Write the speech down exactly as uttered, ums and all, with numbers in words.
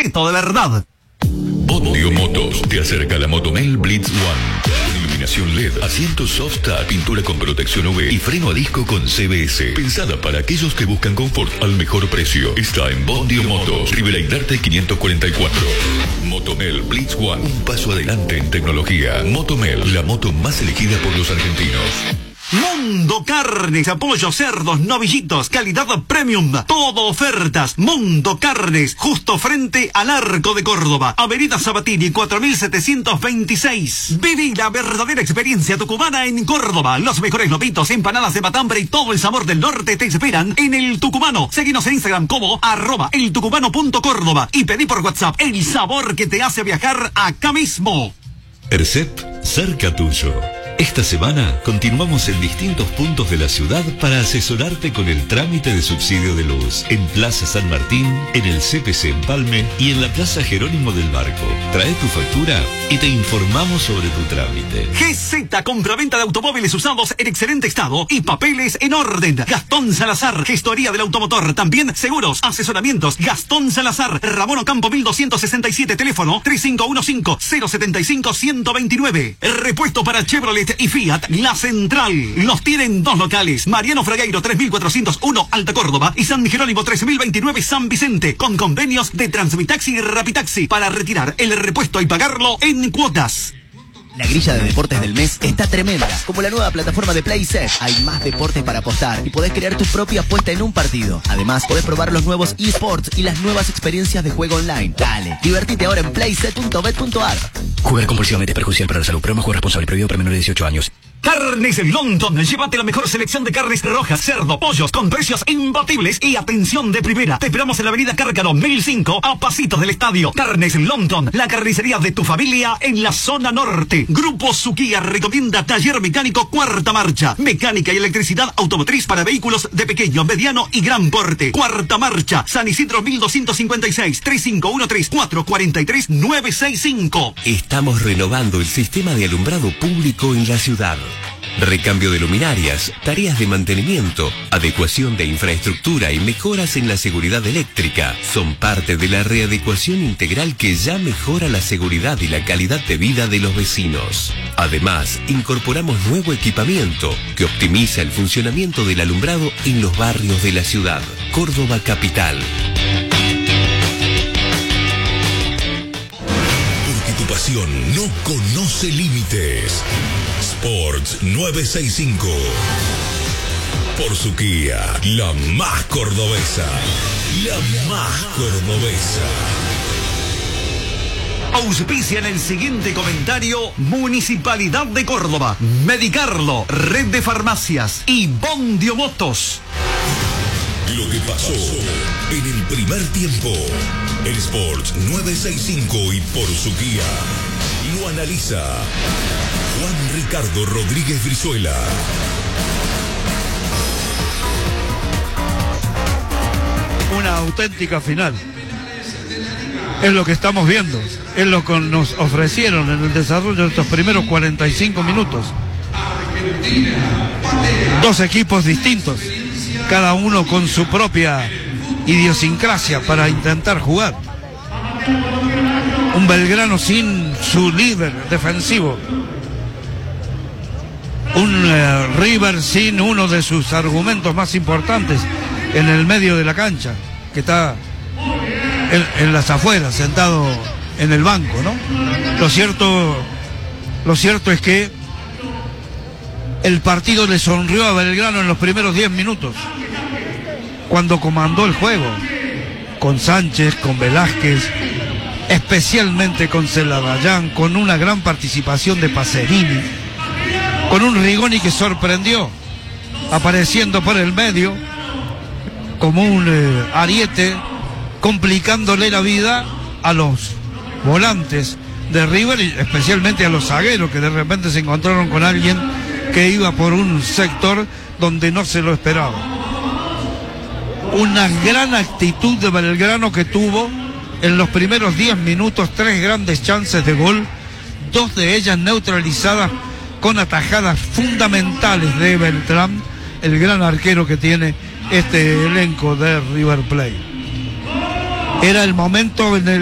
respeto de verdad. Bondio Motos te acerca la Motomel Blitz One. Iluminación L E D, asientos soft touch, pintura con protección U V y freno a disco con C B S. Pensada para aquellos que buscan confort al mejor precio. Está en Bondio Motos, Rivera Indarte quinientos cuarenta y cuatro. Motomel Blitz One, un paso adelante en tecnología. Motomel, la moto más elegida por los argentinos. Mundo Carnes, pollos, cerdos, novillitos, calidad premium, todo ofertas. Mundo Carnes, justo frente al Arco de Córdoba, Avenida Sabatini cuatro mil setecientos veintiséis. Viví la verdadera experiencia tucumana en Córdoba. Los mejores lobitos, empanadas de matambre y todo el sabor del norte te esperan en El Tucumano. Seguinos en Instagram como arroba eltucumano.córdoba y pedí por WhatsApp el sabor que te hace viajar acá mismo. Ercep, cerca tuyo. Esta semana continuamos en distintos puntos de la ciudad para asesorarte con el trámite de subsidio de luz. En Plaza San Martín, en el C P C Empalme y en la Plaza Jerónimo del Barco. Trae tu factura y te informamos sobre tu trámite. G Z, compraventa de automóviles usados en excelente estado y papeles en orden. Gastón Salazar, gestoría del automotor. También seguros, asesoramientos. Gastón Salazar, Ramón Ocampo mil doscientos sesenta y siete, teléfono tres cinco uno cinco, cero siete cinco, uno dos nueve. Repuesto para Chevrolet y Fiat, La Central. Los tienen dos locales: Mariano Fragueiro tres mil cuatrocientos uno, Alta Córdoba, y San Jerónimo tres mil veintinueve, San Vicente, con convenios de Transmitaxi y Rapitaxi para retirar el repuesto y pagarlo en cuotas. La grilla de deportes del mes está tremenda, como la nueva plataforma de PlaySet. Hay más deportes para apostar y podés crear tu propia apuesta en un partido. Además, podés probar los nuevos eSports y las nuevas experiencias de juego online. Dale, divertite ahora en playset punto bet punto ar. Jugar compulsivamente es perjudicial para la salud. Programa juego responsable, prohibido para menores de dieciocho años. Carnes London, llévate la mejor selección de carnes rojas, cerdo, pollos, con precios imbatibles y atención de primera. Te esperamos en la avenida Cárcano mil cinco, a pasitos del estadio. Carnes London, la carnicería de tu familia en la zona norte. Grupo Suquía recomienda taller mecánico Cuarta Marcha. Mecánica y electricidad automotriz para vehículos de pequeño, mediano y gran porte. Cuarta Marcha, San Isidro mil doscientos cincuenta y seis, tres cinco uno tres, cuatro cuatro tres, nueve seis cinco. Estamos renovando el sistema de alumbrado público en la ciudad. Recambio de luminarias, tareas de mantenimiento, adecuación de infraestructura y mejoras en la seguridad eléctrica son parte de la readecuación integral que ya mejora la seguridad y la calidad de vida de los vecinos. Además, incorporamos nuevo equipamiento que optimiza el funcionamiento del alumbrado en los barrios de la ciudad. Córdoba Capital. Porque tu pasión no conoce límites. Sports novecientos sesenta y cinco. Por su Kia, la más cordobesa. La más cordobesa. Auspicia en el siguiente comentario: Municipalidad de Córdoba, Medicarlo, Red de Farmacias y Bondio Motos. Lo que pasó en el primer tiempo. El Sports novecientos sesenta y cinco y por su Kia lo analiza Juan Ricardo Rodríguez Brizuela. Una auténtica final. Es lo que estamos viendo. Es lo que nos ofrecieron en el desarrollo de estos primeros cuarenta y cinco minutos. Dos equipos distintos, cada uno con su propia idiosincrasia para intentar jugar. Un Belgrano sin su líder defensivo. Un eh, River sin uno de sus argumentos más importantes en el medio de la cancha, que está en, en las afueras, sentado en el banco, ¿no? Lo cierto, lo cierto es que el partido le sonrió a Belgrano en los primeros diez minutos, cuando comandó el juego, con Sánchez, con Velázquez, especialmente con Celarayán, con una gran participación de Pacerini, con un Rigoni que sorprendió, apareciendo por el medio como un eh, ariete, complicándole la vida a los volantes de River y especialmente a los zagueros, que de repente se encontraron con alguien que iba por un sector donde no se lo esperaba. Una gran actitud de Belgrano, que tuvo en los primeros diez minutos tres grandes chances de gol, dos de ellas neutralizadas con atajadas fundamentales de Beltrán, el gran arquero que tiene este elenco de River Plate. Era el momento en el